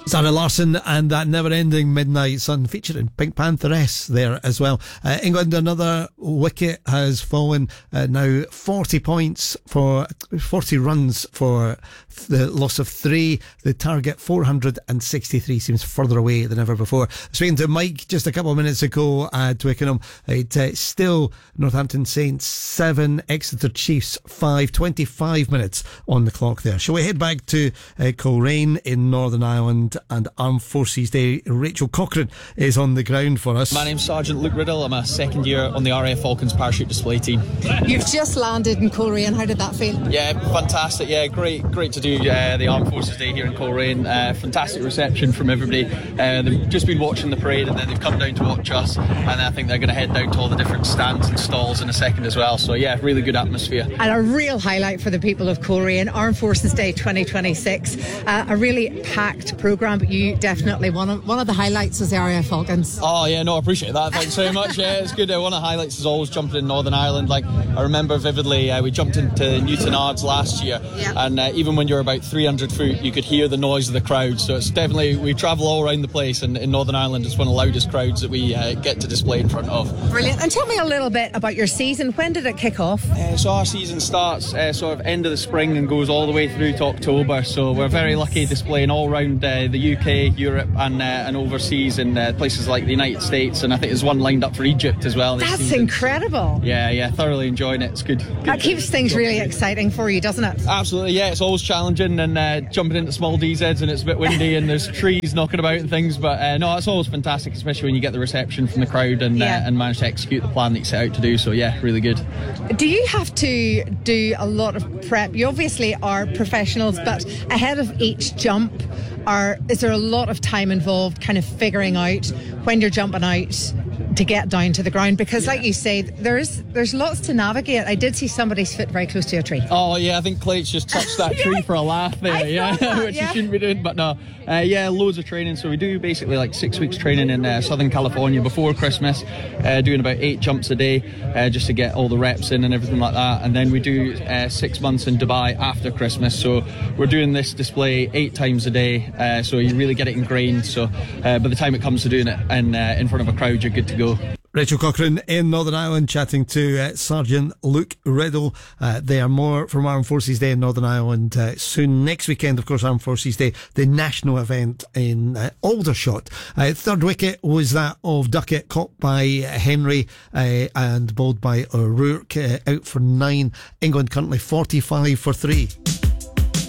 Zara Larsson and that never-ending Midnight Sun featuring Pink Pantheress there as well. England, another wicket has fallen. Now 40 points for 40 runs for the loss of 3. The target 463 seems further away than ever before. Speaking to Mike just a couple of minutes ago at Twickenham, it's still Northampton Saints 7, Exeter Chiefs 5, 25 minutes on the clock there. Shall we head back to Coleraine in Northern Ireland? And Armed Forces Day, Rachel Cochrane is on the ground for us. My name's Sergeant Luke Riddle. I'm a second year on the RAF Falcons parachute display team. You've just landed in Coleraine. How did that feel? Yeah, fantastic. Yeah, great to do the Armed Forces Day here in Coleraine. Fantastic reception from everybody. They've just been watching the parade and then they've come down to watch us, and I think they're going to head down to all the different stands and stalls in a second as well. So yeah, really good atmosphere. And a real highlight for the people of Coleraine, Armed Forces Day 2026. A really packed programme, but you definitely one of the highlights was the RAF Falcons. Oh yeah, no, I appreciate that. Thanks very much. Yeah, it's good. One of the highlights is always jumping in Northern Ireland. Like, I remember vividly, we jumped into Newtownards last year, and even when you're about 300 foot, you could hear the noise of the crowd. So it's definitely, we travel all around the place, and in Northern Ireland, it's one of the loudest crowds that we get to display in front of. Brilliant. And tell me a little bit about your season. When did it kick off? So our season starts sort of end of the spring and goes all the way through to October. So we're very lucky displaying all around the UK, Europe, and overseas in places like the United States, and I think there's one lined up for Egypt as well. That's incredible. Yeah, thoroughly enjoying it. It's good. That keeps things really exciting for you, doesn't it? Absolutely, yeah. It's always challenging, and jumping into small DZs, and it's a bit windy and there's trees knocking about and things, but no, it's always fantastic, especially when you get the reception from the crowd and manage to execute the plan that you set out to do. So yeah, really good. Do you have to do a lot of prep? You obviously are professionals, but ahead of each jump, is there a lot of time involved kind of figuring out when you're jumping out to get down to the ground? Because like you say, there's lots to navigate. I did see somebody's foot very close to a tree. Oh yeah, I think Clate's just touched that tree for a laugh there, which you shouldn't be doing, but no. Loads of training. So we do basically like 6 weeks training in Southern California before Christmas, doing about 8 jumps a day, just to get all the reps in and everything like that. And then we do 6 months in Dubai after Christmas. So we're doing this display 8 times a day, so you really get it ingrained. So by the time it comes to doing it in front of a crowd, you're good to go. Rachel Cochrane in Northern Ireland chatting to Sergeant Luke Riddle. There are more from Armed Forces Day in Northern Ireland soon. Next weekend, of course, Armed Forces Day, the national event in Aldershot. Third wicket was that of Duckett, caught by Henry and bowled by O'Rourke. Out for 9. England currently 45 for 3.